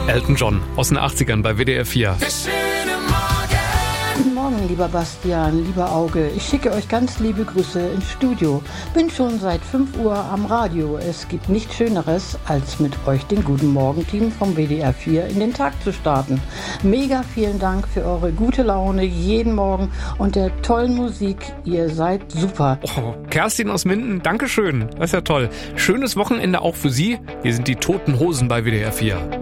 Elton John aus den 80ern bei WDR 4. Guten Morgen, lieber Bastian, lieber Auge. Ich schicke euch ganz liebe Grüße ins Studio. Bin schon seit 5 Uhr am Radio. Es gibt nichts Schöneres, als mit euch den Guten Morgen-Team vom WDR 4 in den Tag zu starten. Mega vielen Dank für eure gute Laune jeden Morgen und der tollen Musik. Ihr seid super. Oh, Kerstin aus Minden, Dankeschön. Das ist ja toll. Schönes Wochenende auch für Sie. Wir sind die Toten Hosen bei WDR 4.